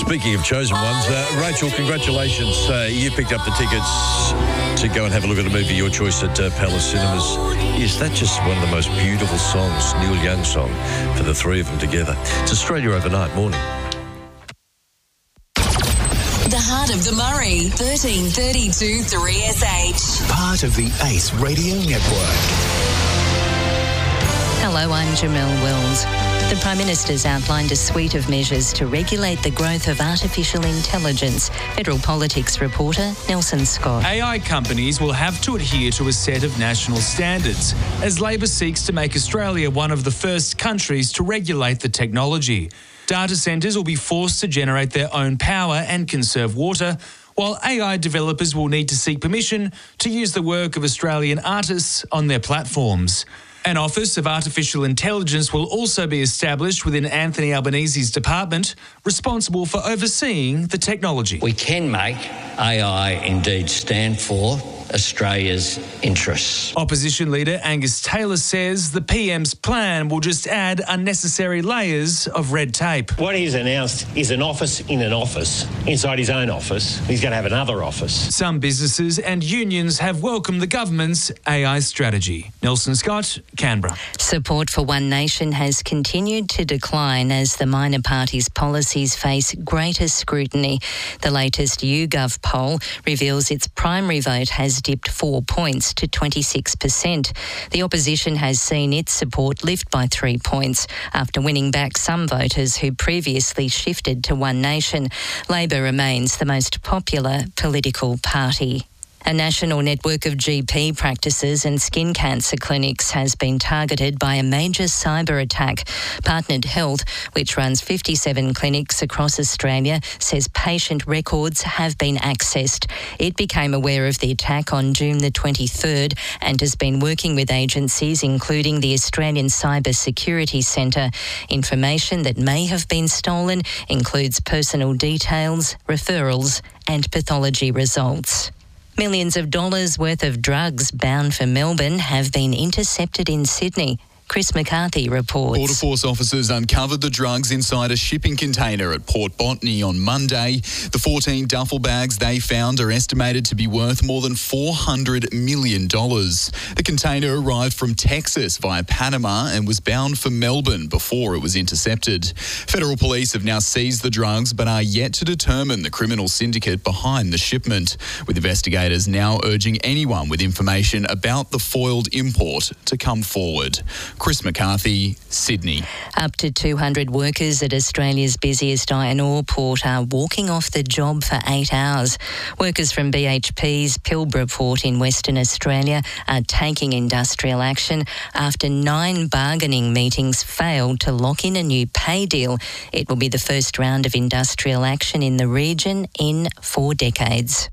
Speaking of chosen ones, Rachel, congratulations. You picked up the tickets to go and have a look at a movie, your choice, at Palace Cinemas. Is that just one of the most beautiful songs, Neil Young song, for the three of them together? It's Australia Overnight morning. The Heart of the Murray, 1332 3SH. Part of the ACE Radio Network. Hello, I'm Jamelle Wells. The Prime Minister's outlined a suite of measures to regulate the growth of artificial intelligence. Federal Politics reporter Nelson Scott. AI companies will have to adhere to a set of national standards as Labor seeks to make Australia one of the first countries to regulate the technology. Data centres will be forced to generate their own power and conserve water, while AI developers will need to seek permission to use the work of Australian artists on their platforms. An Office of Artificial Intelligence will also be established within Anthony Albanese's department, responsible for overseeing the technology. We can make AI indeed stand for Australia's interests. Opposition leader Angus Taylor says the PM's plan will just add unnecessary layers of red tape. What he's announced is an office in an office. Inside his own office, he's going to have another office. Some businesses and unions have welcomed the government's AI strategy. Nelson Scott, Canberra. Support for One Nation has continued to decline as the minor party's policies face greater scrutiny. The latest YouGov poll reveals its primary vote has dipped 4 points to 26%. The opposition has seen its support lift by 3 points after winning back some voters who previously shifted to One Nation. Labor remains the most popular political party. A national network of GP practices and skin cancer clinics has been targeted by a major cyber attack. Partnered Health, which runs 57 clinics across Australia, says patient records have been accessed. It became aware of the attack on June the 23rd and has been working with agencies including the Australian Cyber Security Centre. Information that may have been stolen includes personal details, referrals and pathology results. Millions of dollars worth of drugs bound for Melbourne have been intercepted in Sydney. Chris McCarthy reports. Border Force officers uncovered the drugs inside a shipping container at Port Botany on Monday. The 14 duffel bags they found are estimated to be worth more than $400 million. The container arrived from Texas via Panama and was bound for Melbourne before it was intercepted. Federal police have now seized the drugs but are yet to determine the criminal syndicate behind the shipment, with investigators now urging anyone with information about the foiled import to come forward. Chris McCarthy, Sydney. Up to 200 workers at Australia's busiest iron ore port are walking off the job for 8 hours. Workers from BHP's Pilbara port in Western Australia are taking industrial action after 9 bargaining meetings failed to lock in a new pay deal. It will be the first round of industrial action in the region in 4 decades.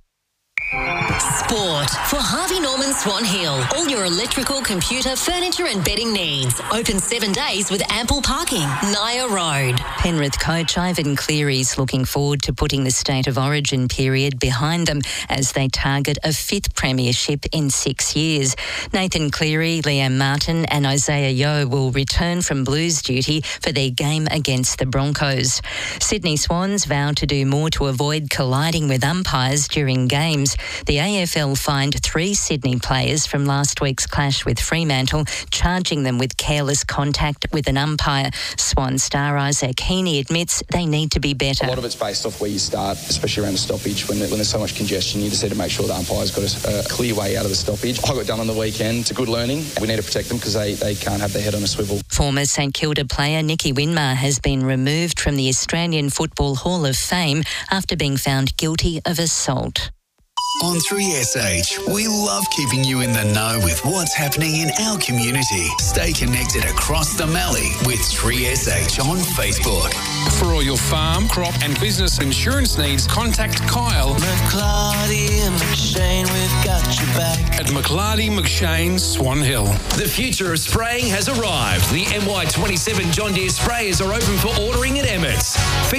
Sport for Harvey Norman Swan Hill. All your electrical, computer, furniture and bedding needs. Open 7 days with ample parking. Naya Road. Penrith coach Ivan Cleary's looking forward to putting the State of Origin period behind them as they target a 5th premiership in 6 years. Nathan Cleary, Liam Martin and Isaiah Yeo will return from Blues duty for their game against the Broncos. Sydney Swans vow to do more to avoid colliding with umpires during games. The AFL fined 3 Sydney players from last week's clash with Fremantle, charging them with careless contact with an umpire. Swan star Isaac Heaney admits they need to be better. A lot of it's based off where you start, especially around the stoppage. When there's so much congestion, you just need to make sure the umpire's got a clear way out of the stoppage. I got done on the weekend. It's a good learning. We need to protect them because they can't have their head on a swivel. Former St Kilda player Nicky Winmar has been removed from the Australian Football Hall of Fame after being found guilty of assault. On 3SH, we love keeping you in the know with what's happening in our community. Stay connected across the Mallee with 3SH on Facebook. For all your farm, crop and business insurance needs, contact Kyle McClarty and McShane, we've got your back. at McClarty McShane, Swan Hill. The future of spraying has arrived. The MY27 John Deere sprayers are open for ordering at Emmett's. Featuring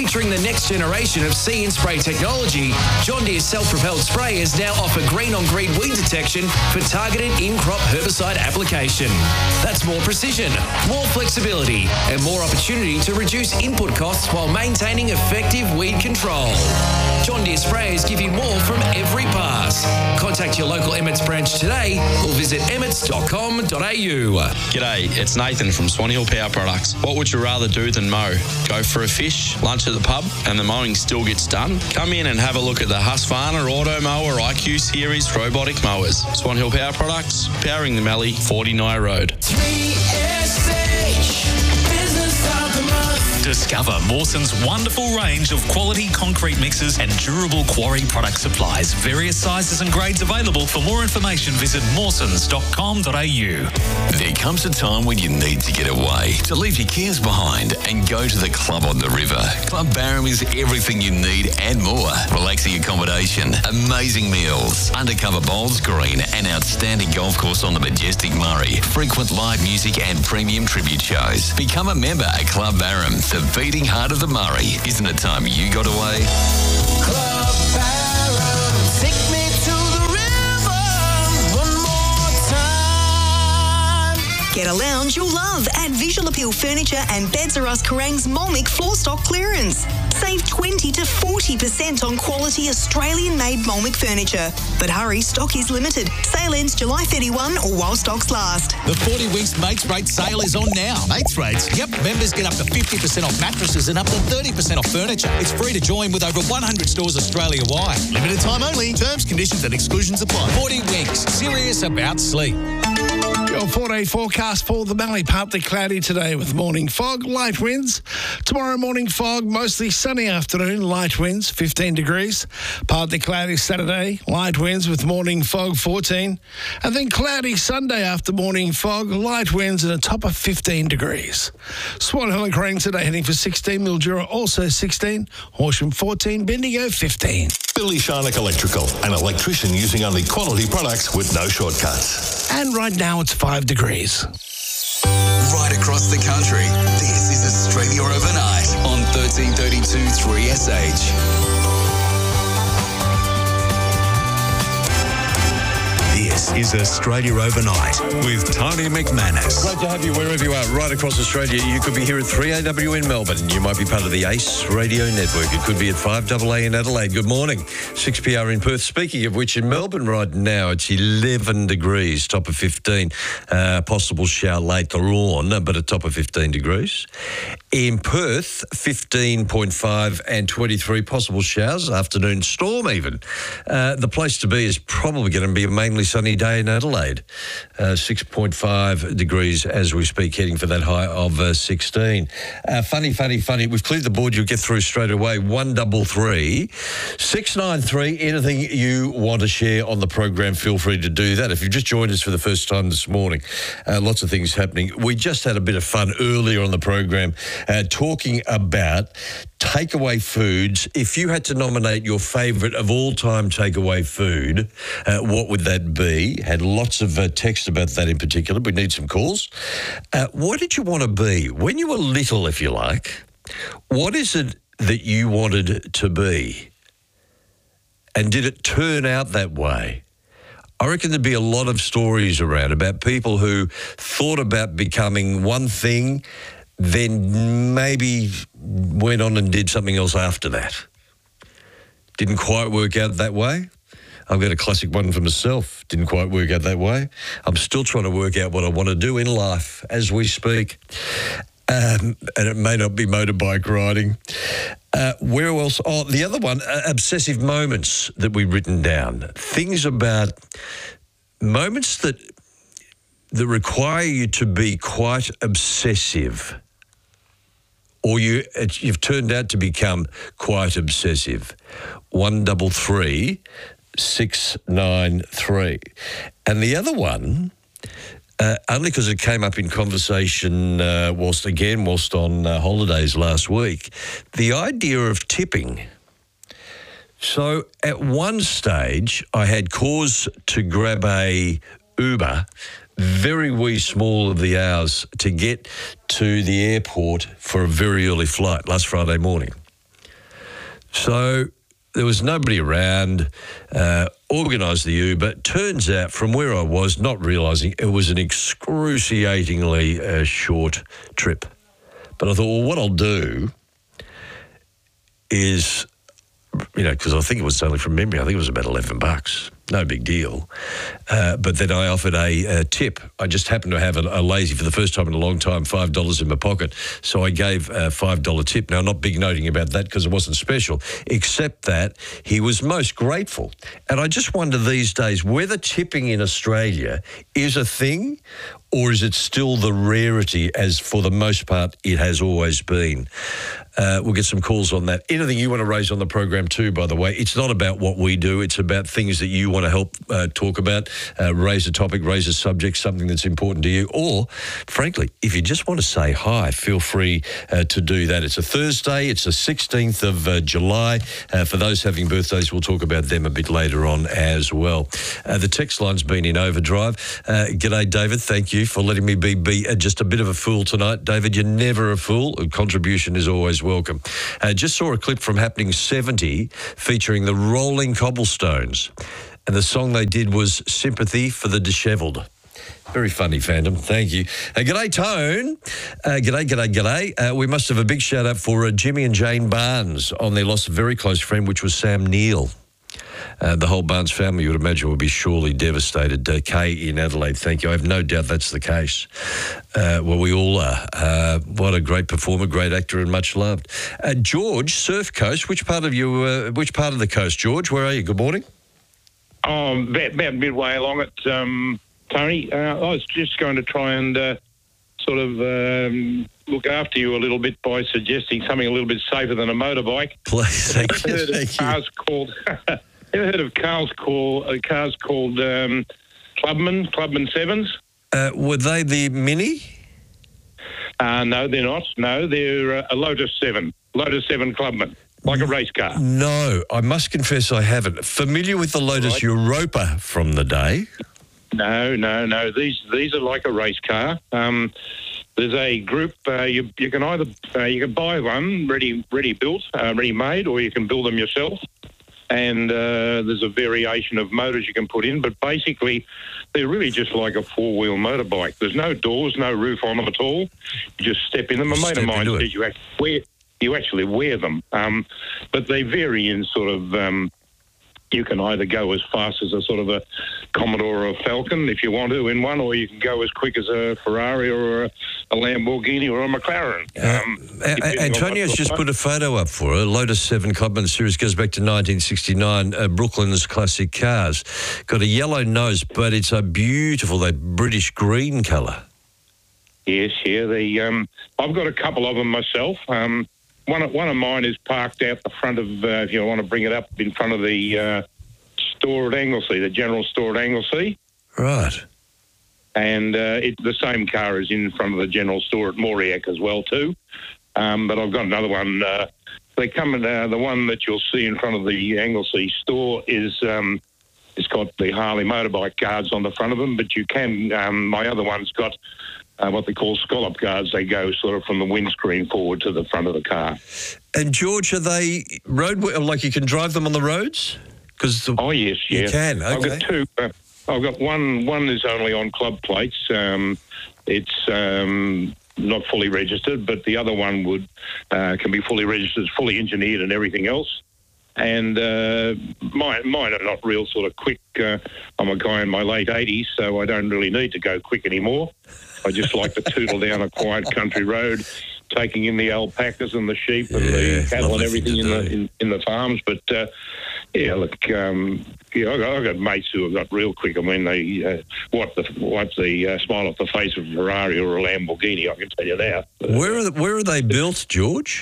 Featuring the next generation of See and Spray technology, John Deere's self-propelled sprayers now offer green-on-green weed detection for targeted in-crop herbicide application. That's more precision, more flexibility, and more opportunity to reduce input costs while maintaining effective weed control. John Deere sprayers give you more from every pass. Contact your local Emmets branch today or visit emmets.com.au. G'day, it's Nathan from Swan Hill Power Products. What would you rather do than mow? Go for a fish, lunch at the pub, and the mowing still gets done? Come in and have a look at the Husqvarna Auto Mower IQ Series robotic mowers. Swan Hill Power Products, powering the Mallee, 49 Road. 3SH, Business of the Month. Discover Mawson's wonderful range of quality concrete mixers and durable quarry product supplies. Various sizes and grades available. For more information, visit mawsons.com.au. There comes a time when you need to get away, to leave your cares behind and go to the club on the river. Club Barham is everything you need and more. Relaxing accommodation, amazing meals, undercover bowls green, an outstanding golf course on the majestic Murray, frequent live music and premium tribute shows. Become a member at Club Barham, the beating heart of the Murray. Isn't it time you got away? Club Barham, take me to the river one more time. Get a lounge you'll love at Visual Appeal Furniture and Beds R Us Kerrang's Molmick floor stock clearance. Save 20 to 40% on quality Australian-made Molmick furniture. But hurry, stock is limited. Sale ends July 31 or while stocks last. The 40 Winks Mates Rate sale is on now. Mates Rates? Yep. Members get up to 50% off mattresses and up to 30% off furniture. It's free to join with over 100 stores Australia-wide. Limited time only. Terms, conditions and exclusions apply. 40 Winks. Serious about sleep. Your 4-day forecast for the Mallee. Partly cloudy today with morning fog, light winds. Tomorrow morning fog, mostly sunny afternoon, light winds, 15 degrees. Partly cloudy Saturday, light winds with morning fog, 14. And then cloudy Sunday after morning fog, light winds and a top of 15 degrees. Swan Hill and Kerrang today heading for 16, Mildura also 16, Horsham 14, Bendigo 15. Billy Sharnock Electrical, an electrician using only quality products with no shortcuts. And right now it's 5 degrees. Right across the country, this is Australia Overnight on 1332 3SH. This is Australia Overnight with Tony McManus. Great to have you wherever you are, right across Australia. You could be here at 3AW in Melbourne. You might be part of the ACE Radio Network. It could be at 5AA in Adelaide. Good morning. 6PR in Perth. Speaking of which, in Melbourne right now, it's 11 degrees, top of 15. Possible shower later on, but a top of 15 degrees. In Perth, 15.5 and 23 possible showers, afternoon storm even. The place to be is probably going to be a mainly sunny day in Adelaide. 6.5 degrees as we speak, heading for that high of 16. Funny. We've cleared the board. You'll get through straight away. 133 693. Anything you want to share on the program, feel free to do that. If you've just joined us for the first time this morning, lots of things happening. We just had a bit of fun earlier on the program talking about takeaway foods. If you had to nominate your favourite of all-time takeaway food, what would that be? Had lots of text about that in particular. We need some calls. What did you want to be? When you were little, if you like, what is it that you wanted to be? And did it turn out that way? I reckon there'd be a lot of stories around about people who thought about becoming one thing, then maybe went on and did something else after that. Didn't quite work out that way. I've got a classic one for myself. Didn't quite work out that way. I'm still trying to work out what I want to do in life as we speak. And it may not be motorbike riding. Where else? Oh, the other one, obsessive moments that we've written down. Things about moments that require you to be quite obsessive, or you've turned out to become quite obsessive. 133 693. And the other one, only because it came up in conversation whilst on holidays last week, the idea of tipping. So at one stage, I had cause to grab a Uber, very wee small of the hours, to get to the airport for a very early flight last Friday morning. So there was nobody around, organised the Uber. Turns out, from where I was, not realising, it was an excruciatingly short trip. But I thought, well, what I'll do is, because I think it was only from memory, I think it was about $11. No big deal. But then I offered a tip. I just happened to have a lazy, for the first time in a long time, $5 in my pocket. So I gave a $5 tip. Now, I'm not big noting about that because it wasn't special, except that he was most grateful. And I just wonder these days whether tipping in Australia is a thing or is it still the rarity as for the most part it has always been. We'll get some calls on that. Anything you want to raise on the program too, by the way. It's not about what we do. It's about things that you want to help talk about, raise a topic, raise a subject, something that's important to you. Or, frankly, if you just want to say hi, feel free to do that. It's a Thursday. It's the 16th of July. For those having birthdays, we'll talk about them a bit later on as well. The text line's been in overdrive. G'day, David. Thank you for letting me be just a bit of a fool tonight. David, you're never a fool. A contribution is always welcome. Just saw a clip from Happening 70 featuring the Rolling Cobblestones. And the song they did was Sympathy for the Dishevelled. Very funny, Phantom. Thank you. G'day, Tone. G'day. We must have a big shout-out for Jimmy and Jane Barnes on their loss of a very close friend, which was Sam Neill. The whole Barnes family, you would imagine, would be surely devastated. Kay in Adelaide, thank you. I have no doubt that's the case. Well, we all are. What a great performer, great actor, and much loved. George, Surf Coast. Which part of the coast, George? Where are you? Good morning. Oh, about midway along it, Tony. I was just going to try and look after you a little bit by suggesting something a little bit safer than a motorbike. Please, thank you. Ever heard of cars called Clubman 7s? Were they the Mini? No, they're not. No, they're a Lotus 7. Lotus 7 Clubman, like a race car. No, I must confess I haven't. Familiar with the Lotus Europa from the day? No. These are like a race car. There's a group. You can either you can buy one ready built, ready made, or you can build them yourself. And there's a variation of motors you can put in, but basically they're really just like a four-wheel motorbike. There's no doors, no roof on them at all. You just step in them. A mate of mine says you actually wear them, but they vary in sort of. You can either go as fast as a sort of a Commodore or a Falcon if you want to in one, or you can go as quick as a Ferrari or a Lamborghini or a McLaren. Antonio's just put a photo up for her. Lotus 7 Clubman series goes back to 1969. Brooklyn's classic cars. Got a yellow nose, but it's a beautiful, that British green colour. Yes, yeah. I've got a couple of them myself. One of mine is parked out the front of, if you want to bring it up, in front of the store at Anglesey, the general store at Anglesey. Right. And the same car is in front of the general store at Moriac as well too. But I've got another one. They come in, the one that you'll see in front of the Anglesey store is it's got the Harley motorbike guards on the front of them, but you can, my other one's got what they call scallop guards. They go sort of from the windscreen forward to the front of the car. And George, are they like you can drive them on the roads? Oh yes, yeah. You can. Okay. I've got two. I've got one. One is only on club plates. It's not fully registered, but the other one can be fully registered, fully engineered, and everything else. And mine are not real sort of quick. I'm a guy in my late 80s, so I don't really need to go quick anymore. I just like to tootle down a quiet country road, taking in the alpacas and the sheep and the cattle and everything in the farms. But look, I've got mates who have got real quick. I mean, they wipe the smile off the face of a Ferrari or a Lamborghini. I can tell you that. Where are they built, George?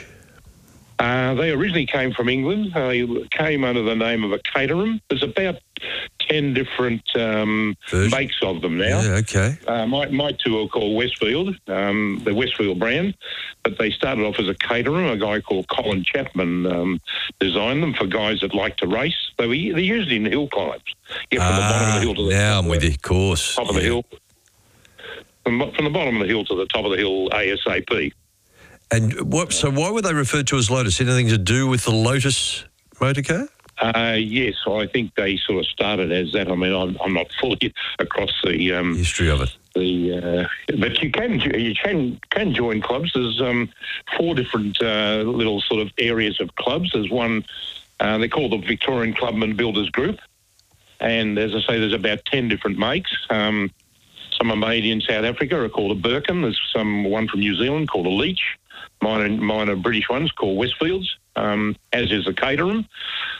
They originally came from England. They came under the name of a Caterham. There's about 10 different makes of them now. Yeah, okay. My two are called Westfield, the Westfield brand, but they started off as a Caterham. A guy called Colin Chapman designed them for guys that like to race. They're used in hill climbs. Get from the bottom of the hill to the now I'm with you, of course. Top of the hill. From the bottom of the hill to the top of the hill ASAP. And so why were they referred to as Lotus? Anything to do with the Lotus motorcar? Yes, I think they sort of started as that. I mean, I'm not fully across the history of it. But you can join clubs. There's 4 different little sort of areas of clubs. There's one they call the Victorian Clubman Builders Group, and as I say, there's about 10 different makes. Some are made in South Africa, are called a Birkin. There's one from New Zealand called a Leach. Mine are British ones called Westfields, as is the Caterham.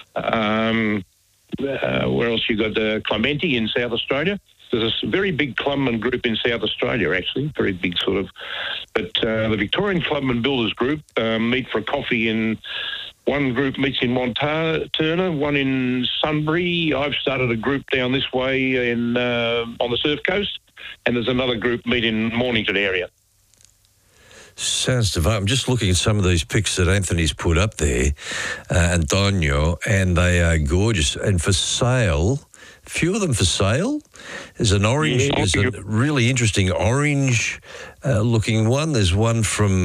Where else you got Clementi in South Australia? There's a very big clubman group in South Australia, actually, very big sort of. But the Victorian Clubman Builders Group meet for a coffee in. One group meets in Montana, one in Sunbury. I've started a group down this way on the Surf Coast, and there's another group meet in Mornington area. Sounds divine. I'm just looking at some of these pics that Anthony's put up there, Antonio, and they are gorgeous. And for sale, a few of them for sale. There's an orange, there's a really interesting orange looking one. There's one from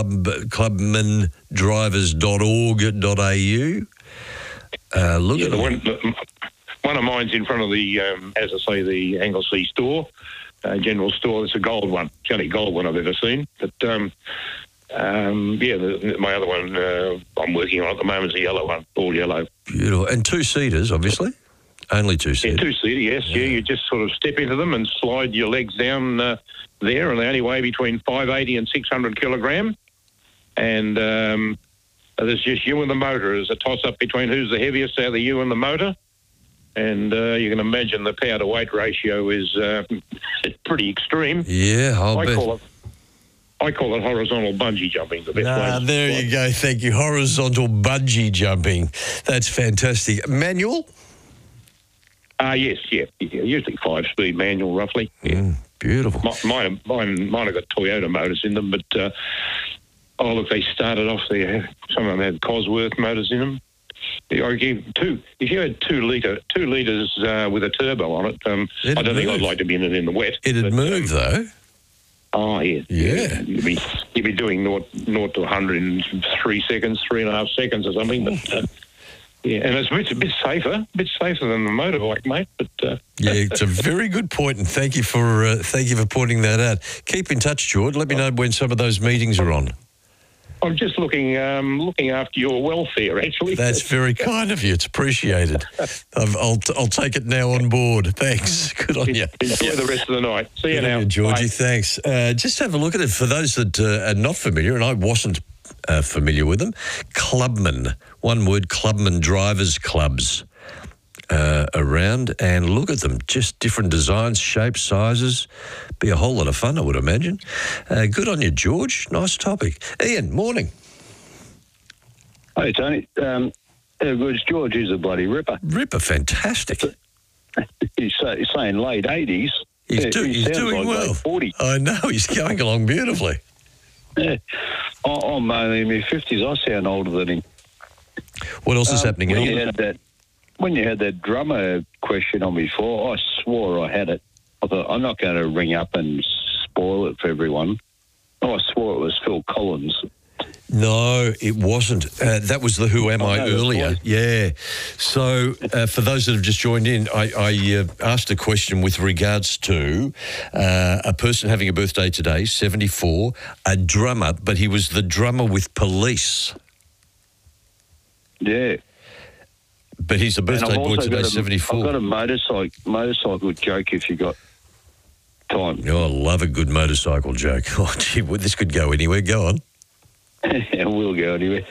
clubmandrivers.org.au. Look at one of mine's in front of the, as I say, the Anglesea store. General store. It's a gold one. It's the only gold one I've ever seen. But, my other one I'm working on at the moment is a yellow one, all yellow. Beautiful. And 2-seaters, obviously? Only 2-seater? Yeah, 2-seater, yes. Yeah, you just sort of step into them and slide your legs down there, and they only weigh between 580 and 600 kilogram. And there's just you and the motor. There's a toss-up between who's the heaviest out of you and the motor. And you can imagine the power-to-weight ratio is pretty extreme. Yeah, I call it horizontal bungee jumping. The best way there you go. Thank you. Horizontal bungee jumping. That's fantastic. Manual? Yes, yeah. Usually 5-speed manual, roughly. Yeah. Beautiful. Mine have got Toyota motors in them, but look, they started off there. Some of them had Cosworth motors in them. I give if you had 2 litres with a turbo on it, I don't think I'd like to be in it in the wet. It'd move though. Oh yeah, yeah. You'd be doing 0 to 100 in 3 seconds, 3.5 seconds or something. But yeah, and it's a bit safer than the motorbike, mate. But yeah, it's a very good point, and thank you for pointing that out. Keep in touch, George. Let me know when some of those meetings are on. I'm just looking after your welfare, actually. That's very kind of you. It's appreciated. I'll take it now on board. Thanks. Good on you. Enjoy the rest of the night. See you now. Georgie. Bye. Thanks. Just have a look at it for those that are not familiar, and I wasn't familiar with them. Clubman, one word, Clubman Drivers Clubs around, and look at them. Just different designs, shapes, sizes. Be a whole lot of fun, I would imagine. Good on you, George. Nice topic. Ian, morning. Hey, Tony. It's George. He's a bloody ripper. Ripper, fantastic. He's saying late 80s. He's doing well. Late 40s. I know. He's going along beautifully. Yeah. I'm only in my 50s. I sound older than him. What else is happening, Ian? When you had that drummer question on before, I swore I had it. I thought, I'm not going to ring up and spoil it for everyone. I swore it was Phil Collins. No, it wasn't. That was the Who Am I earlier. Yeah. So for those that have just joined in, I asked a question with regards to a person having a birthday today, 74, a drummer, but he was the drummer with Police. Yeah. But he's a birthday boy today, 74. I've got a motorcycle joke if you got time. Oh, I love a good motorcycle joke. Oh, gee, this could go anywhere. Go on. It will go anywhere.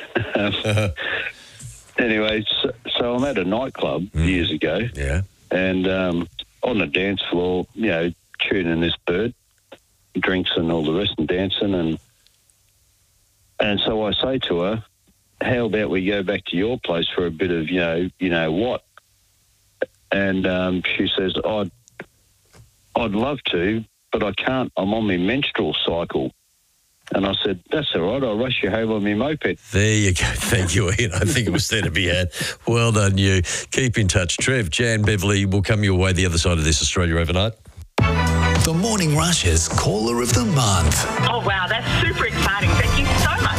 Anyway, so I'm at a nightclub years ago. Yeah. And on the dance floor, tuning this bird, drinks and all the rest and dancing. And so I say to her, how about we go back to your place for a bit of, you know what? And she says, I'd love to, but I can't. I'm on my menstrual cycle. And I said, that's all right. I'll rush you home on my moped. There you go. Thank you, Ian. I think it was there to be had. Well done, you. Keep in touch. Trev, Jan, Beverly will come your way the other side of this Australia Overnight. The Morning Rush's Caller of the Month. Oh, wow. That's super exciting. Thank you so much.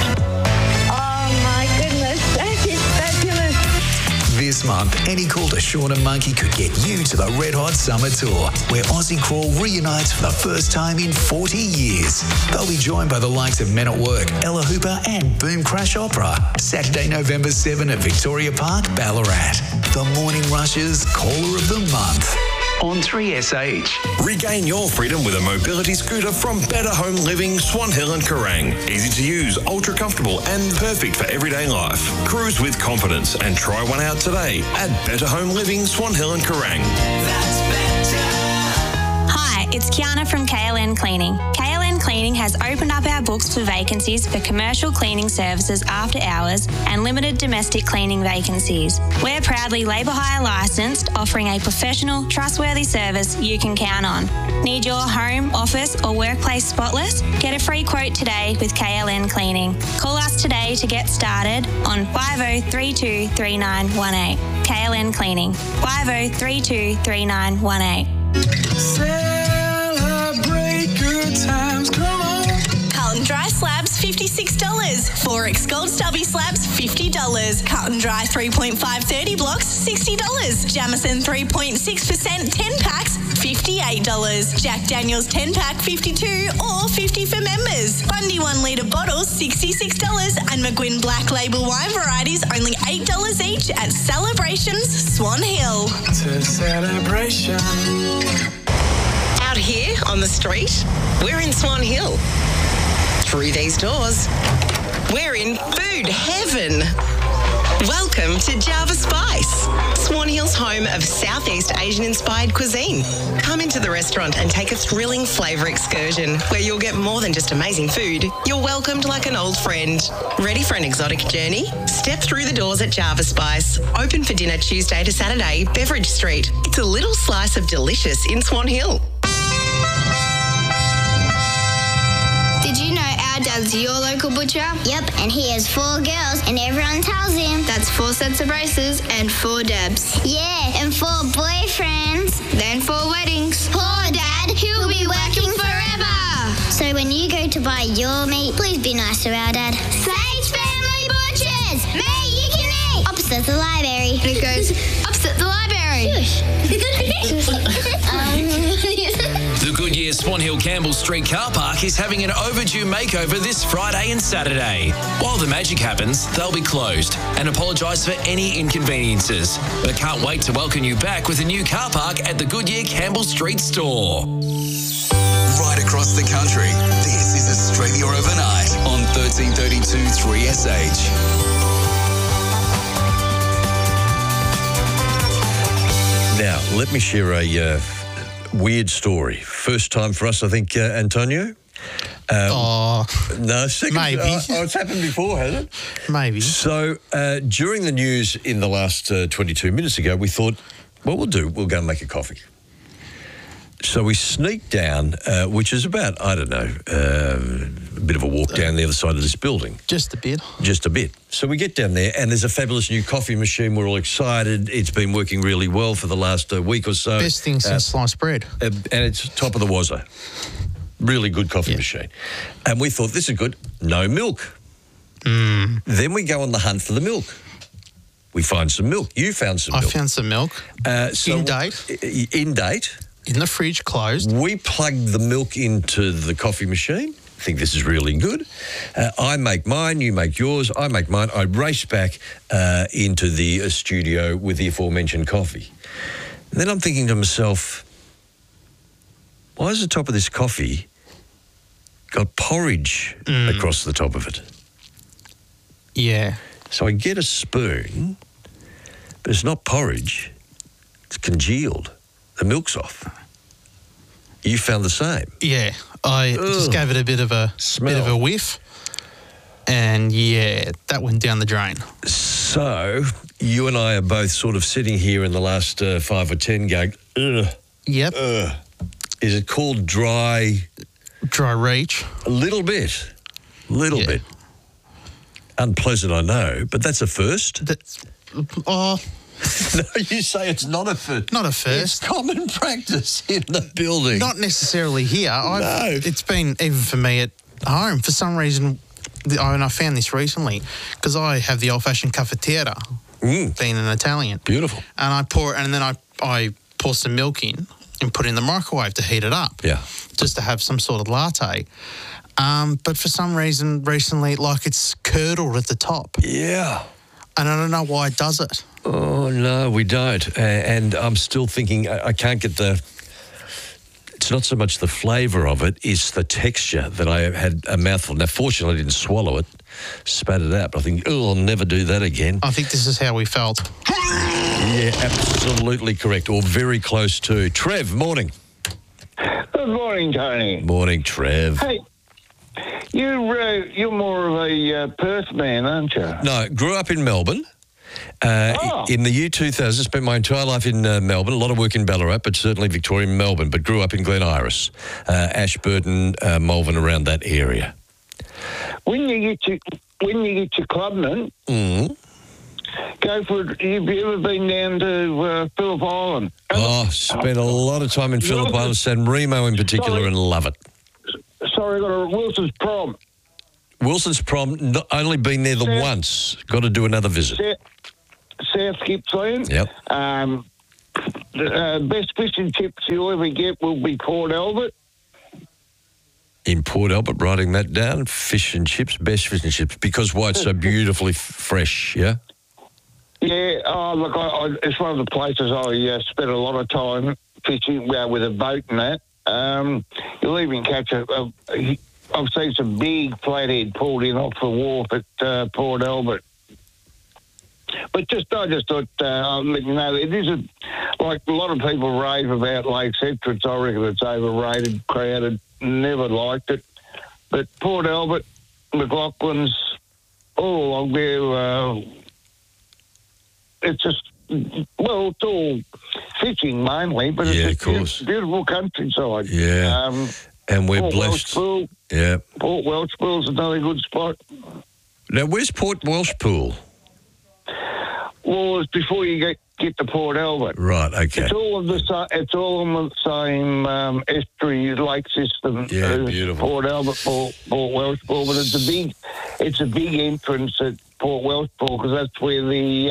month, any call to Sean and Monkey could get you to the Red Hot Summer Tour, where Aussie Crawl reunites for the first time in 40 years. They'll be joined by the likes of Men at Work, Ella Hooper and Boom Crash Opera. Saturday, November 7 at Victoria Park, Ballarat. The Morning Rush's Caller of the Month on 3SH. Regain your freedom with a mobility scooter from Better Home Living, Swan Hill and Kerrang. Easy to use, ultra comfortable and perfect for everyday life. Cruise with confidence and try one out today at Better Home Living, Swan Hill and Kerrang. Hi, it's Kiana from KLN Cleaning. KLN Cleaning has opened up our books for vacancies for commercial cleaning services after hours and limited domestic cleaning vacancies. We're proudly labour hire licensed, offering a professional, trustworthy service you can count on. Need your home, office or workplace spotless? Get a free quote today with KLN Cleaning. Call us today to get started on 5032 3918. KLN Cleaning, 5032 3918. Celebrate good times, come on. Carlton Dry Slabs, $56. Forex Gold Stubby Slabs, $50. Carlton Dry 3.5 30 blocks, $60. Jamison 3.6% 10 packs, $58. Jack Daniels 10 pack, $52 or $50 for members. Bundy 1 litre bottles, $66. And McGuinn Black Label wine varieties, only $8 each at Celebrations, Swan Hill. To celebration. Out here on the street, we're in Swan Hill. Through these doors, we're in food heaven. Welcome to Java Spice, Swan Hill's home of Southeast Asian-inspired cuisine. Come into the restaurant and take a thrilling flavour excursion where you'll get more than just amazing food. You're welcomed like an old friend. Ready for an exotic journey? Step through the doors at Java Spice. Open for dinner Tuesday to Saturday, Beveridge Street. It's a little slice of delicious in Swan Hill. Did you know our dad's your local butcher? Yep, and he has 4 girls, and everyone tells him. That's 4 sets of braces and 4 Debs. Yeah, and 4 boyfriends. Then 4 weddings. Poor Dad, he'll be working forever. So when you go to buy your meat, please be nice to our dad. Sage Family Butchers! Meat you can eat! Opposite the library. And it goes, opposite the library. The Goodyear Swan Hill Campbell Street car park is having an overdue makeover this Friday and Saturday. While the magic happens, they'll be closed and apologise for any inconveniences. But can't wait to welcome you back with a new car park at the Goodyear Campbell Street store. Right across the country, this is Australia Overnight on 1332 3SH. Now, let me share a weird story. First time for us, I think, Antonio? No, second. Maybe. It's happened before, hasn't it? Maybe. So, during the news in the last 22 minutes ago, we thought, what we'll do, we'll go and make a coffee. So we sneaked down, which is about, I don't know, a bit of a walk down the other side of this building. Just a bit. Just a bit. So we get down there and there's a fabulous new coffee machine. We're all excited. It's been working really well for the last week or so. Best thing since sliced bread. And it's top of the wazoo. Really good coffee machine. And we thought, this is good. No milk. Then we go on the hunt for the milk. We find some milk. You found some milk. I found some milk. In date. In date. In the fridge, closed. We plugged the milk into the coffee machine. I think this is really good. I make mine, you make yours, I make mine. I race back into the studio with the aforementioned coffee. And then I'm thinking to myself, why is the top of this coffee got porridge across the top of it? Yeah. So I get a spoon, but it's not porridge. It's congealed. The milk's off. You found the same? Yeah, I just gave it a bit of a whiff, and yeah, that went down the drain. So you and I are both sort of sitting here in the last 5 or 10 going, ugh. Yep. Ugh. Is it called dry? Dry reach. A little bit. Little bit. Unpleasant, I know, but that's a first. No, you say it's not a first. Not a first. It's common practice in the building. Not necessarily here. It's been even for me at home. For some reason, and I found this recently, because I have the old-fashioned cafetiera, being an Italian. Beautiful. And then I pour some milk in and put it in the microwave to heat it up. Yeah. Just to have some sort of latte. But for some reason recently, like it's curdled at the top. Yeah. And I don't know why it does it. Oh, no, we don't. And I'm still thinking I can't get it's not so much the flavour of it, it's the texture that I had a mouthful. Now, fortunately, I didn't swallow it, spat it out, but I think, I'll never do that again. I think this is how we felt. Yeah, absolutely correct, or very close to. Trev, morning. Good morning, Tony. Morning, Trev. Hey, you're more of a Perth man, aren't you? No, grew up in Melbourne. In the year 2000, spent my entire life in Melbourne, a lot of work in Ballarat, but certainly Victoria and Melbourne, but grew up in Glen Iris, Ashburton, Malvern, around that area. When you get your clubman, go for it. Have you ever been down to Phillip Island? Spent a lot of time in Phillip Island, San Remo in particular, and love it. Sorry, I got a Wilson's Prom. Wilson's Prom, only been there once. Got to do another visit. South Gippsland. Yep. The best fish and chips you'll ever get will be Port Albert. In Port Albert, writing that down, fish and chips, best fish and chips, because why it's so beautifully fresh, yeah? Yeah, look, it's one of the places I spent a lot of time fishing with a boat and that. You'll even catch I've seen some big flathead pulled in off the wharf at Port Albert. But I just thought I'd let you know, it isn't, like a lot of people rave about Lakes Entrance. I reckon it's overrated, crowded, never liked it. But Port Albert, McLaughlin's, all along there, it's just, well, it's all fishing mainly, but it's a beautiful countryside. Yeah. And we're blessed. Welshpool. Yeah. Port Welshpool's another good spot. Now, where's Port Welshpool? Well, it's before you get to Port Albert. Right. Okay. It's all on the same estuary lake system. Yeah, beautiful. Port Albert, Port Welshpool, but it's a big entrance at Port Welshpool because that's where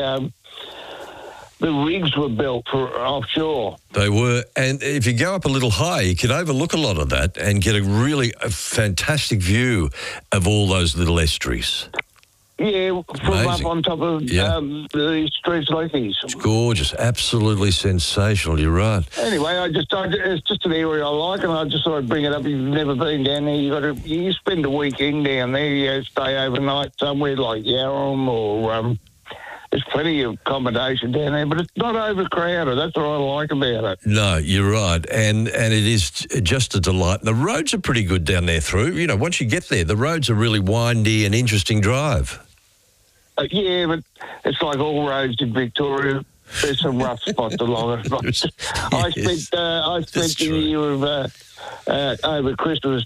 the rigs were built for offshore. They were. And if you go up a little higher, you can overlook a lot of that and get a fantastic view of all those little estuaries. Yeah, from up on top of the Streets Lakeys. It's gorgeous. Absolutely sensational. You're right. Anyway, it's just an area I like, and I just thought I'd bring it up. If you've never been down there, you spend a weekend down there. You stay overnight somewhere like Yarram or... There's plenty of accommodation down there, but it's not overcrowded. That's what I like about it. No, you're right. And it is just a delight. The roads are pretty good down there through. You know, once you get there, the roads are really windy and interesting drive. Yeah, but it's like all roads in Victoria. There's some rough spots along it. I spent the year of over Christmas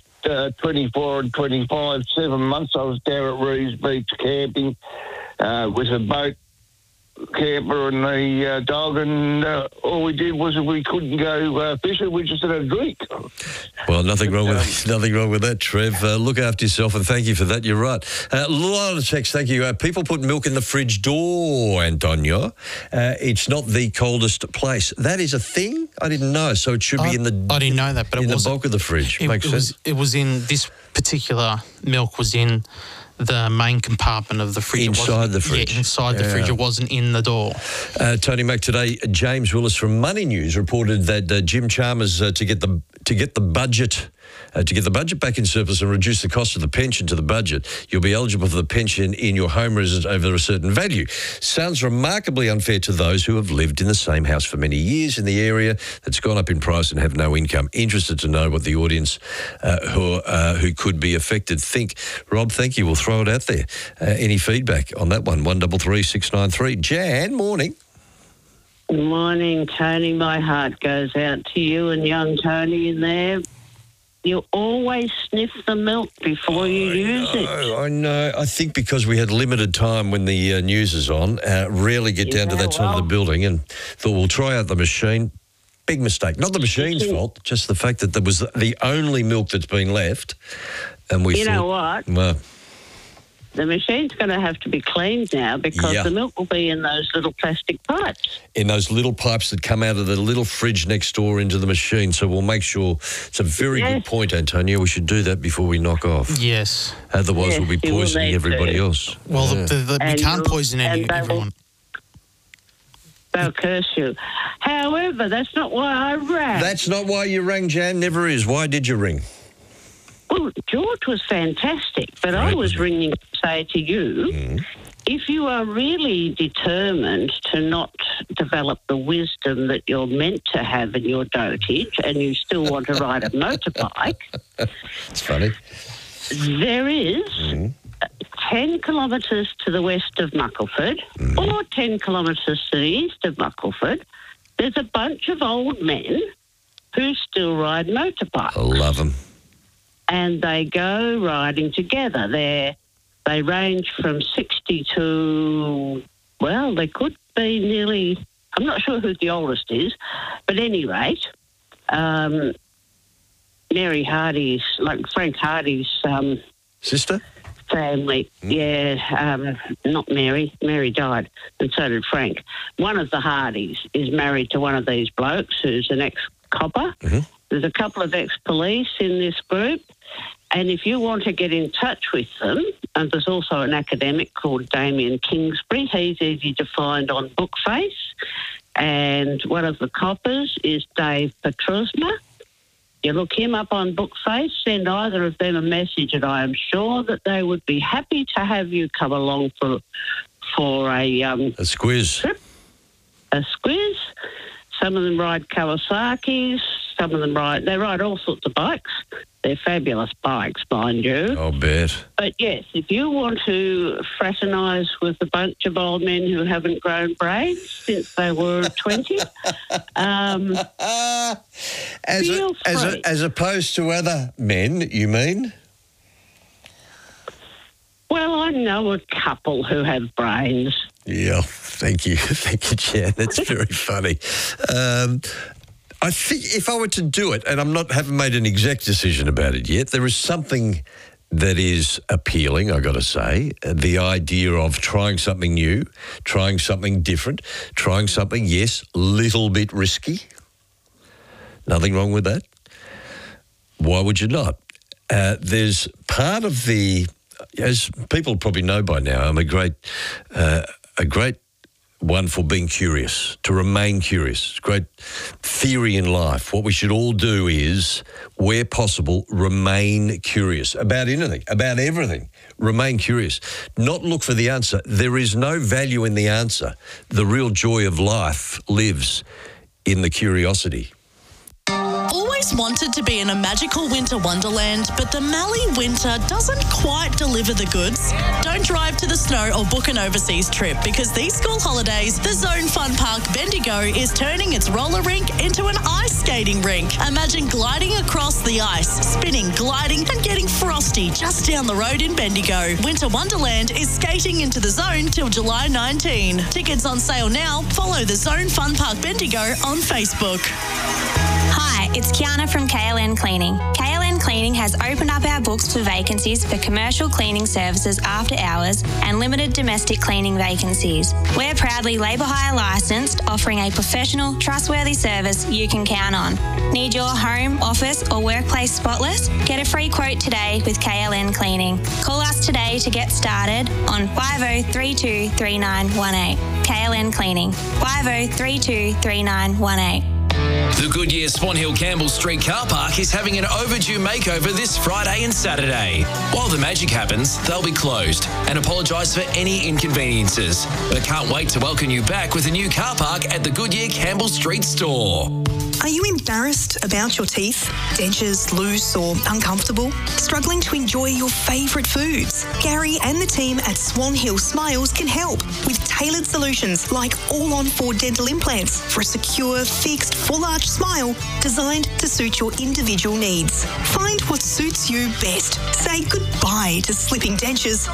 24 and 25, 7 months. I was down at Reeves Beach camping with a boat camper and the dog, and all we did was we couldn't go fishing. We just had a drink. Well, nothing wrong with that, Trev. Look after yourself, and thank you for that. You're right. A lot of texts. Thank you. People put milk in the fridge door, Antonio. It's not the coldest place. That is a thing? I didn't know. So it should be in the... I didn't know that, but in the bulk of the fridge. Makes sense. It was in... This particular milk was in the main compartment of the fridge. Inside the fridge. Yeah, inside the fridge. It wasn't in the door. Tony Mac, today, James Willis from Money News reported that Jim Chalmers, to get the budget back in surplus and reduce the cost of the pension to the budget, you'll be eligible for the pension in your home residence over a certain value. Sounds remarkably unfair to those who have lived in the same house for many years in the area that's gone up in price and have no income. Interested to know what the audience who could be affected think. Rob, thank you. We'll throw it out there. Any feedback on that one? 133 693. Jan, morning. Good morning, Tony. My heart goes out to you and young Tony in there. You always sniff the milk before you use it. I know. I think because we had limited time when the news is on, rarely get down to that side of the building, and thought we'll try out the machine. Big mistake. Not the machine's fault, just the fact that there was the only milk that's been left. And we know what? Well, the machine's going to have to be cleaned now because Yeah. the milk will be in those little plastic pipes. In those little pipes that come out of the little fridge next door into the machine. So we'll make sure. It's a very good point, Antonio. We should do that before we knock off. Yes. Otherwise, Yes, we'll be you will poisoning need everybody to. else. Well, Yeah. we can't poison everyone. They'll curse you. However, that's not why I rang. That's not why you rang, Jan. Never is. Why did you ring? Well, George was fantastic, but I was ringing to say to you, if you are really determined to not develop the wisdom that you're meant to have in your dotage and you still want to ride a motorbike, It's funny. there is 10 kilometres to the west of Muckleford or 10 kilometres to the east of Muckleford, there's a bunch of old men who still ride motorbikes. I love them. And they go riding together. They range from 60 to, well, they could be nearly, I'm not sure who the oldest is, but at any rate, Mary Hardy's, like Frank Hardy's sister? Family, not Mary. Mary died, and so did Frank. One of the Hardys is married to one of these blokes who's an ex-copper. There's a couple of ex-police in this group, and if you want to get in touch with them, and there's also an academic called Damien Kingsbury. He's easy to find on Bookface, and one of the coppers is Dave Petrusma. You look him up on Bookface, send either of them a message, and I am sure that they would be happy to have you come along for a squiz. Trip, a squiz. Some of them ride Kawasaki's. Some of them they ride all sorts of bikes. They're fabulous bikes, mind you. I'll bet. But yes, if you want to fraternise with a bunch of old men who haven't grown braids since they were 20, feel free. As opposed to other men, you mean? Well, I know a couple who have brains. Yeah, thank you. Thank you, Jan. That's very funny. I think if I were to do it, and haven't made an exact decision about it yet, there is something that is appealing, I got to say. The idea of trying something new, trying something different, trying something, yes, little bit risky. Nothing wrong with that. Why would you not? There's part of as people probably know by now, I'm a great one for being curious, to remain curious. It's a great theory in life. What we should all do is, where possible, remain curious about anything, about everything. Remain curious. Not look for the answer. There is no value in the answer. The real joy of life lives in the curiosity. Always wanted to be in a magical winter wonderland, but the Mallee winter doesn't quite deliver the goods? Don't drive to the snow or book an overseas trip, because these school holidays, the Zone Fun Park Bendigo is turning its roller rink into an ice skating rink. Imagine gliding across the ice, spinning, gliding and getting frosty just down the road in Bendigo. Winter Wonderland is skating into the zone till July 19. Tickets on sale now. Follow the Zone Fun Park Bendigo on Facebook. Hi, it's Kiana from KLN Cleaning. KLN Cleaning has opened up our books for vacancies for commercial cleaning services after hours and limited domestic cleaning vacancies. We're proudly labour hire licensed, offering a professional, trustworthy service you can count on. Need your home, office or workplace spotless? Get a free quote today with KLN Cleaning. Call us today to get started on 5032 3918. KLN Cleaning, 5032 3918. The Goodyear Swan Hill Campbell Street car park is having an overdue makeover this Friday and Saturday. While the magic happens, they'll be closed and apologise for any inconveniences, but can't wait to welcome you back with a new car park at the Goodyear Campbell Street store. Are you embarrassed about your teeth? Dentures loose or uncomfortable? Struggling to enjoy your favourite foods? Gary and the team at Swan Hill Smiles can help with tailored solutions like all-on-4 dental implants for a secure, fixed, full-arch smile designed to suit your individual needs. Find what suits you best. Say goodbye to slipping dentures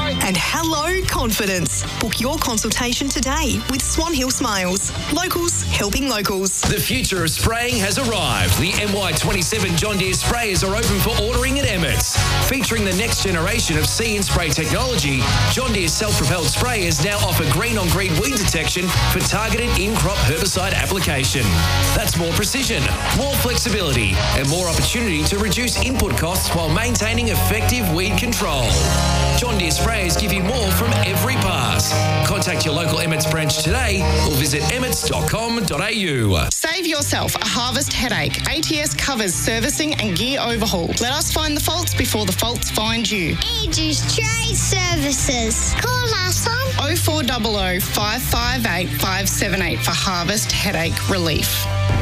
And hello, confidence. Book your consultation today with Swan Hill Smiles. Locals helping locals. The future of spraying has arrived. The MY27 John Deere sprayers are open for ordering at Emmett's. Featuring the next generation of See and Spray technology, John Deere's self-propelled sprayers now offer green-on-green weed detection for targeted in-crop herbicide application. That's more precision, more flexibility, and more opportunity to reduce input costs while maintaining effective weed control. John Deere sprayers give you more from every pass. Contact your local Emmett's branch today or visit emmets.com.au. Save yourself a harvest headache. ATS covers servicing and gear overhaul. Let us find the faults before the faults find you. Aegis Trade Services. Call us on 0400 558 578 for harvest headache relief.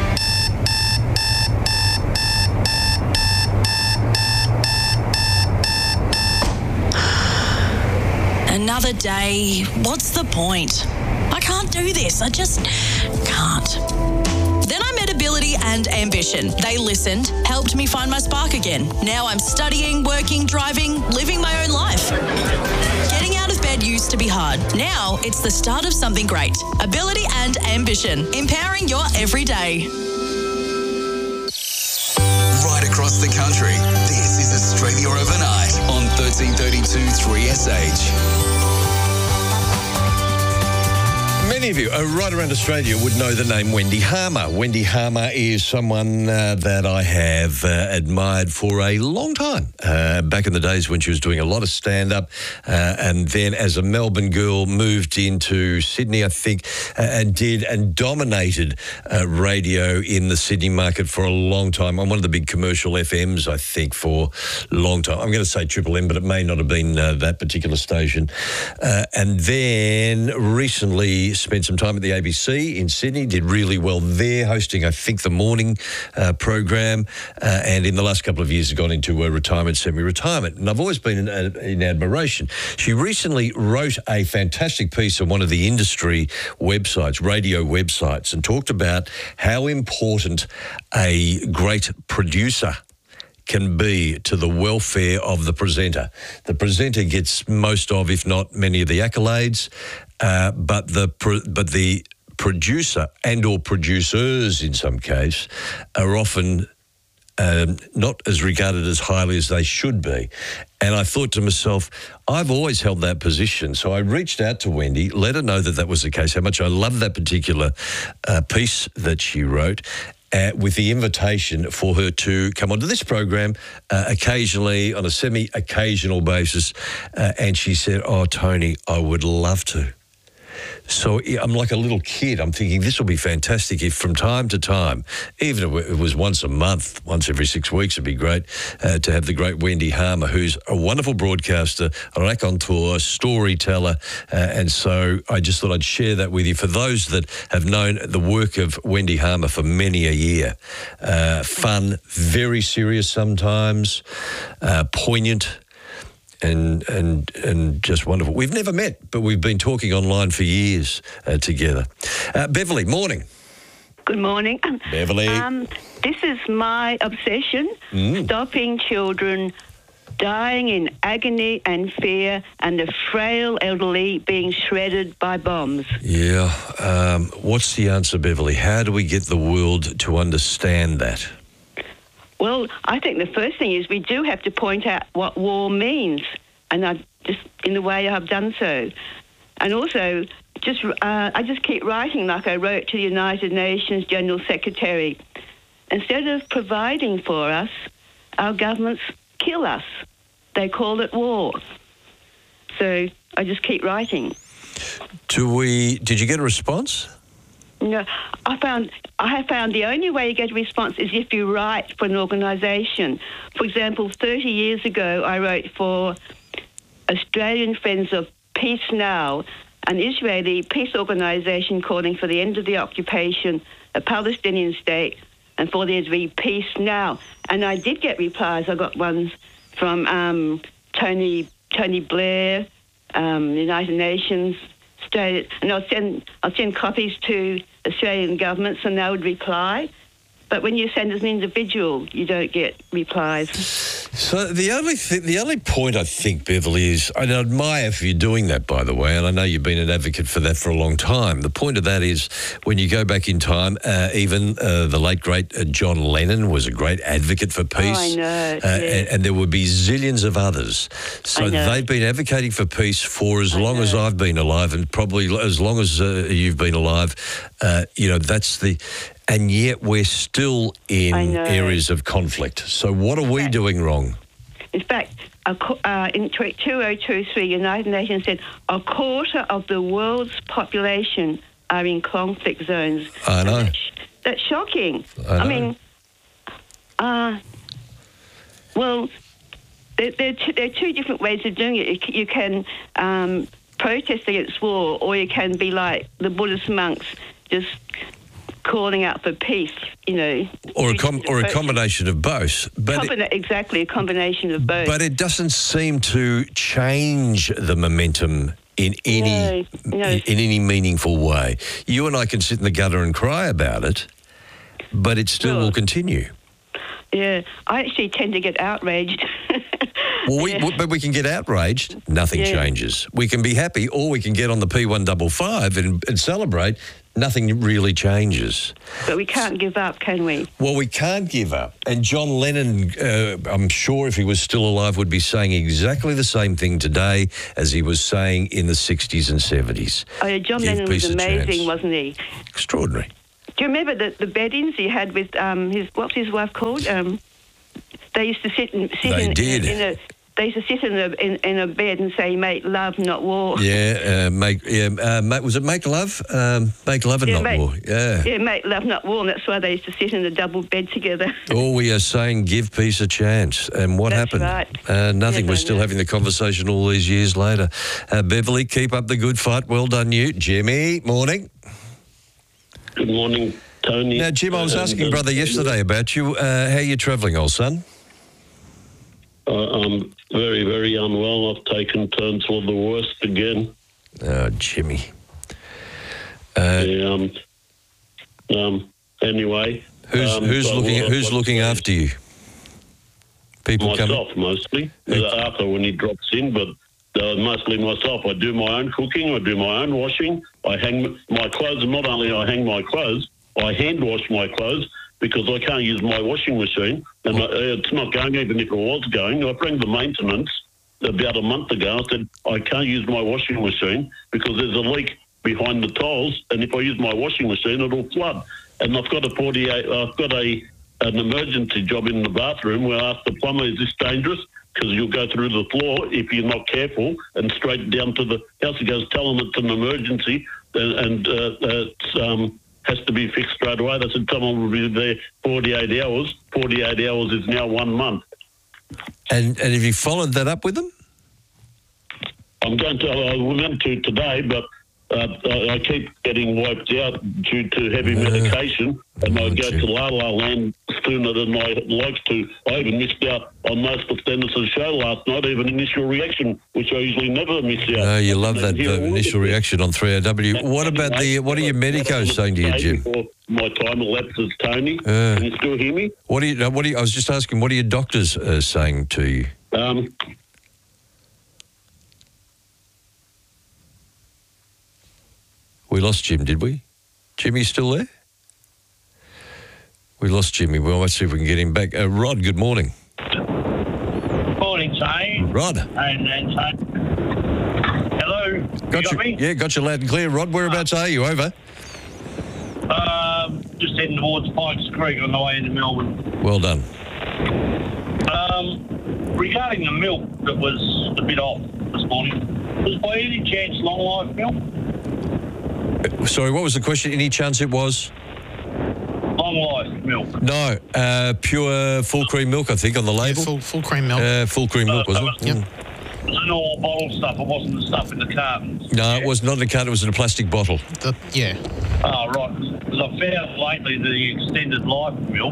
Another day. What's the point? I can't do this. I just can't. Then I met Ability and Ambition. They listened, helped me find my spark again. Now I'm studying, working, driving, living my own life. Getting out of bed used to be hard. Now it's the start of something great. Ability and Ambition, empowering your everyday. Right across the country, this is Australia Overnight on 1332 3SH. Many of you right around Australia would know the name Wendy Harmer. Wendy Harmer is someone that I have admired for a long time. Back in the days when she was doing a lot of stand-up, and then as a Melbourne girl moved into Sydney, I think, and dominated radio in the Sydney market for a long time on one of the big commercial FMs, I think, for a long time. I'm going to say Triple M, but it may not have been that particular station. And then recently spent some time at the ABC in Sydney, did really well there, hosting, I think, the morning program, and in the last couple of years has gone into retirement, semi-retirement. And I've always been in admiration. She recently wrote a fantastic piece on one of the industry websites, radio websites, and talked about how important a great producer can be to the welfare of the presenter. The presenter gets most of, if not many of the accolades, but the producer and or producers in some case are often not as regarded as highly as they should be. And I thought to myself, I've always held that position. So I reached out to Wendy, let her know that that was the case, how much I loved that particular piece that she wrote, with the invitation for her to come onto this program occasionally, on a semi-occasional basis. And she said, "Oh, Tony, I would love to." So I'm like a little kid. I'm thinking this will be fantastic if from time to time, even if it was once a month, once every 6 weeks, it'd be great to have the great Wendy Harmer, who's a wonderful broadcaster, a raconteur, storyteller. And so I just thought I'd share that with you. For those that have known the work of Wendy Harmer for many a year, fun, very serious sometimes, poignant, and just wonderful. We've never met, but we've been talking online for years together. Beverly, morning. Good morning. Beverly. This is my obsession, stopping children dying in agony and fear and the frail elderly being shredded by bombs. Yeah. What's the answer, Beverly? How do we get the world to understand that? Well, I think the first thing is we do have to point out what war means, and I just in the way I've done so. And also, I just keep writing like I wrote to the United Nations General Secretary. Instead of providing for us, our governments kill us. They call it war. So I just keep writing. Did you get a response? No, I have found the only way you get a response is if you write for an organisation. For example, 30 years ago, I wrote for Australian Friends of Peace Now, an Israeli peace organisation calling for the end of the occupation, a Palestinian state, and for there to be peace now. And I did get replies. I got ones from Tony Blair, United Nations, Australia, and I'll send copies to Australian governments, and they would reply. But when you send as an individual, you don't get replies. So the only point I think, Beverly, is, and I admire for you doing that, by the way, and I know you've been an advocate for that for a long time. The point of that is when you go back in time, even the late, great John Lennon was a great advocate for peace. Oh, I know. And there would be zillions of others. So they've been advocating for peace for as long as I've been alive, and probably as long as you've been alive. That's the... And yet we're still in areas of conflict. So what are we doing wrong? In fact, in 2023, United Nations said a quarter of the world's population are in conflict zones. I know. That's shocking. I know. Well, there are two different ways of doing it. You can protest against war, or you can be like the Buddhist monks, just calling out for peace, or a combination of both. Exactly, a combination of both. But it doesn't seem to change the momentum in any meaningful way. You and I can sit in the gutter and cry about it, but it still will continue. Yeah, I actually tend to get outraged. But we can get outraged. Nothing changes. We can be happy, or we can get on the P155 and celebrate. Nothing really changes. But we can't give up, can we? Well, we can't give up. And John Lennon, I'm sure if he was still alive, would be saying exactly the same thing today as he was saying in the 60s and 70s. Oh, yeah, John Lennon was amazing, wasn't he? Extraordinary. Do you remember the bed-ins he had with what's his wife called? They used to sit in a bed and say, "Make love, not war." Yeah, was it make love? Make love and not war. Yeah. Yeah, make love, not war. And that's why they used to sit in a double bed together. All we are saying, give peace a chance. And what happened? Right. Nothing. We're still having the conversation all these years later. Beverly, keep up the good fight. Well done, you. Jimmy, morning. Good morning, Tony. Now, Jim, I was asking brother yesterday about you. How are you travelling, old son? I'm very, very unwell. I've taken turns for the worst again. Oh, Jimmy. Anyway, who's looking after you? People myself mostly. After when he drops in, but mostly myself. I do my own cooking. I do my own washing. I hang my clothes. Not only I hang my clothes, I hand wash my clothes, because I can't use my washing machine, and it's not going. Even if it was going, I rang the maintenance about a month ago. I said I can't use my washing machine because there's a leak behind the tiles, and if I use my washing machine, it'll flood. And I've got an emergency job in the bathroom where I asked the plumber, "Is this dangerous?" Because you'll go through the floor if you're not careful, and straight down to the house. He goes, "Tell them it's an emergency, and has to be fixed straight away." I said, "Someone will be there 48 hours. 48 hours is now 1 month." And have you followed that up with them? I was meant to today, but I keep getting wiped out due to heavy medication, and I go to La La Land sooner than I like to. I even missed out on most of Dennis's show last night, even Initial Reaction, which I usually never miss out. No, you love that Initial Reaction on 3AW. What are your medicos saying to you, Jim? My time elapses, Tony. Can you still hear me? I was just asking, what are your doctors saying to you? We lost Jim, did we? Jimmy still there? We lost Jimmy. Well, let's see if we can get him back. Rod, good morning. Morning, Tony. Rod. Hello. Got me? Yeah, got you loud and clear. Rod, whereabouts are you? Over. Just heading towards Pikes Creek on the way into Melbourne. Well done. Regarding the milk that was a bit off this morning, was by any chance long life milk? Sorry, what was the question? Any chance it was? Long life milk. No, pure full cream milk, I think, on the label. Yeah, full cream milk. Full cream milk, was it? Yep. It was an all bottle stuff. It wasn't the stuff in the cartons. No, it was not in a carton. It was in a plastic bottle. Yeah. Oh, right. Because I've found lately the extended life milk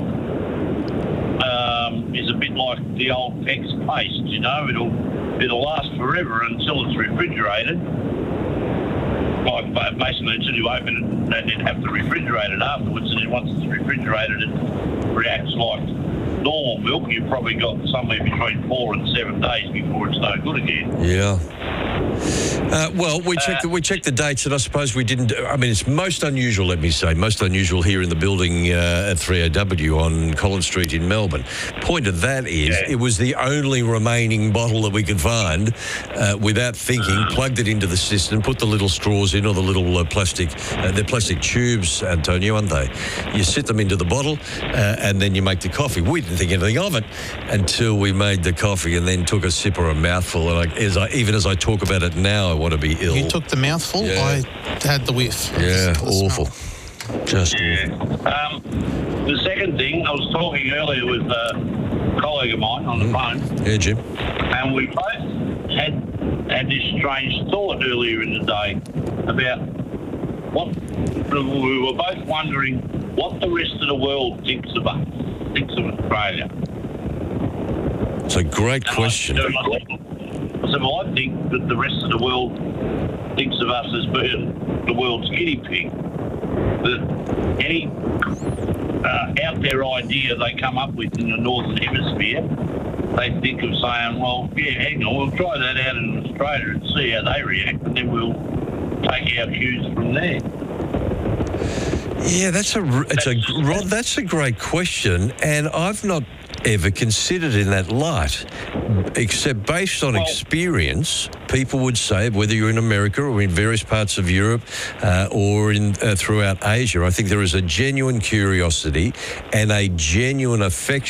is a bit like the old PEX paste, you know. It'll last forever until it's refrigerated. Like basically and then until you open it, and then have to refrigerate it afterwards, and then once it's refrigerated, it reacts like normal milk. You've probably got somewhere between 4 and 7 days before it's no good again. Yeah. Well, we checked the dates, and I suppose we didn't. I mean, it's most unusual, let me say, most unusual here in the building at 3AW on Collins Street in Melbourne. Point of that is it was the only remaining bottle that we could find without thinking, plugged it into the system, put the little straws in, or the little plastic, they're plastic tubes, Antonio, aren't they? You sit them into the bottle and then you make the coffee. We didn't think anything of it until we made the coffee and then took a sip or a mouthful. And even as I talk about it now, I want to be ill. You took the mouthful? Yeah. I had the whiff. Yeah, awful. Just awful. The second thing, I was talking earlier with a colleague of mine on the phone. Yeah, Jim. And we both had this strange thought earlier in the day about we were both wondering what the rest of the world thinks of us, thinks of Australia. It's a great question. So I think that the rest of the world thinks of us as being the world's guinea pig. That any out there idea they come up with in the Northern Hemisphere, they think of saying, well, yeah, hang on, we'll try that out in Australia and see how they react, and then we'll take our cues from there. Yeah, that's a great question, and I've not ever considered in that light, except based on experience. People would say, whether you're in America or in various parts of Europe or in throughout Asia, I think there is a genuine curiosity and a genuine affection